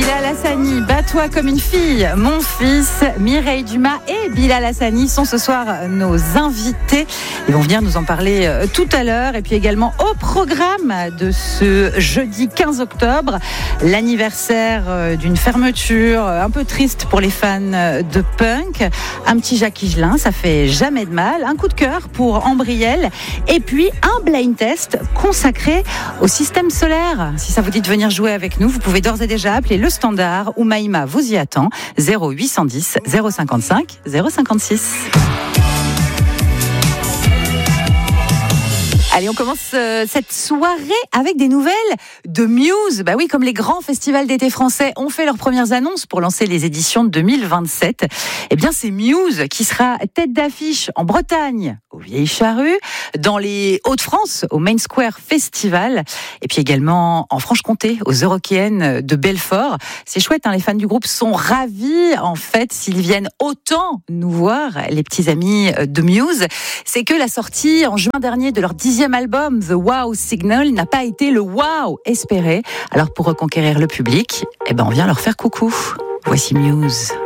Bilal Hassani, bats-toi comme une fille, mon fils. Mireille Dumas et Bilal Hassani sont ce soir nos invités. Ils vont venir nous en parler tout à l'heure. Et puis également au programme de ce jeudi 15 octobre, l'anniversaire d'une fermeture un peu triste pour les fans de punk. Un petit Jacques Higelin, ça fait jamais de mal. Un coup de cœur pour Ambriel. Et puis un blind test consacré au système solaire. Si ça vous dit de venir jouer avec nous, vous pouvez d'ores et déjà appeler le standard où Maïma vous y attend. 0810 055 056. Allez, on commence cette soirée avec des nouvelles de Muse. Bah oui, comme les grands festivals d'été français ont fait leurs premières annonces pour lancer les éditions de 2027, eh bien c'est Muse qui sera tête d'affiche en Bretagne, aux Vieilles Charrues, dans les Hauts-de-France, au Main Square Festival, et puis également en Franche-Comté, aux Eurockéennes de Belfort. C'est chouette, hein, les fans du groupe sont ravis, en fait, s'ils viennent autant nous voir, les petits amis de Muse. C'est que la sortie en juin dernier de leur 10e album, The Wow Signal, n'a pas été le wow espéré. Alors pour reconquérir le public, on vient leur faire coucou. Voici Muse.